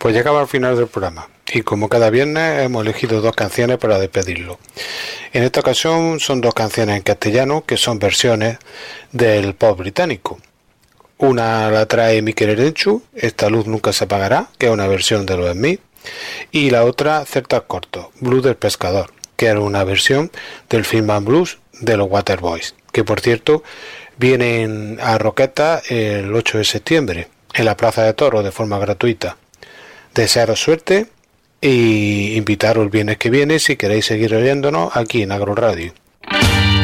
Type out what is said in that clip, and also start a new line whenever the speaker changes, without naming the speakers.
Pues llegaba al final del programa y como cada viernes hemos elegido dos canciones para despedirlo. En esta ocasión son dos canciones en castellano que son versiones del pop británico. Una la trae Mikel Erenchun, Esta luz nunca se apagará, que es una versión de los Smiths, y la otra Celtas Cortos, Blues del Pescador, que era una versión del film and blues de los Waterboys, que por cierto vienen a Roquetas el 8 de septiembre en la Plaza de Toros de forma gratuita. Desearos suerte y invitaros el viernes que viene si queréis seguir oyéndonos aquí en Agroradio.